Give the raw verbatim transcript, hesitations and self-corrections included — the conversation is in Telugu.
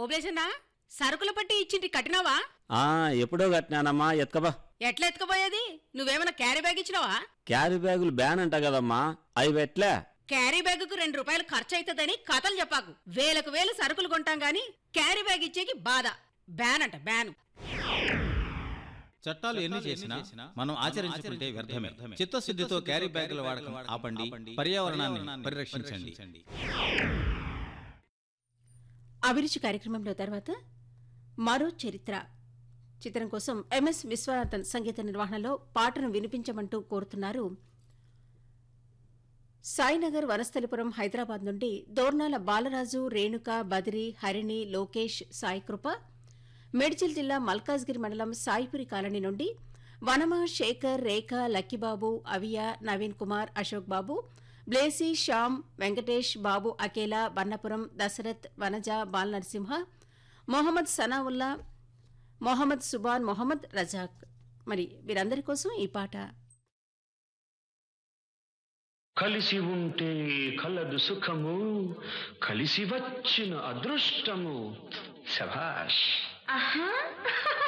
ఓబ్లేసన్నా సరుకుల పట్టి ఇచ్చింటి కట్టినావా? ఆ ఎప్పుడో కట్టినానమ్మా. ఎత్కబా. ఎట్లా ఎత్తుకుపోయేది? నువ్వేమన్నా క్యారీ బ్యాగ్ ఇచ్చినావా? క్యారీ బ్యాగులు బ్యాన్ అంట కదమ్మా, అవి ఎట్లే? క్యారీ బ్యాగుకు రెండు రూపాయలు ఖర్చు అవుతుందని కథలు చెప్పాకు. వేలకు వేలు సరుకులు కొంటాం గాని క్యారీ బ్యాగ్ ఇచ్చేకి బాధ. బ్యాన్ అంట బ్యాను. చట్టాలు ఎన్ని చేసినా మనం ఆచరించుకుంటే వ్యర్థమే. చిత్తశుద్ధితో క్యారీ బ్యాగుల వాడకం ఆపండి, పర్యావరణాన్ని పరిరక్షించండి. అభిరుచి కార్యక్రమంలో తర్వాత మరో చరిత్ర చిత్రం కోసం ఎంఎస్ విశ్వనాథన్ సంగీత నిర్వహణలో పాటను వినిపించమంటూ కోరుతున్నారు. సాయినగర్ వనస్థలిపురం హైదరాబాద్ నుండి దోర్నాల బాలరాజు, రేణుక, బదిరి, హరిణి, లోకేష్, సాయికృప. మేడ్చల్ జిల్లా మల్కాజ్గిరి మండలం సాయిపురి కాలనీ నుండి వనమ, శేఖర్, రేఖ, లక్కిబాబు, అవియా, నవీన్ కుమార్, అశోక్ బాబు, బ్లేసి, శ్యామ్, వెంకటేష్, బాబు, అకేలా, బన్నపురం, దశరథ్, వనజ, బాల్ నరసింహ, మొహమ్మద్ సనావుల్లా, మొహమ్మద్ సుబాన్, మొహమ్మద్ రజాక్. మరి వీరందరి కోసం ఈ పాట. కలిసి ఉంటే కలదు సుఖము, కలిసి వచ్చిన అదృష్టము. శభాష్. ఆహా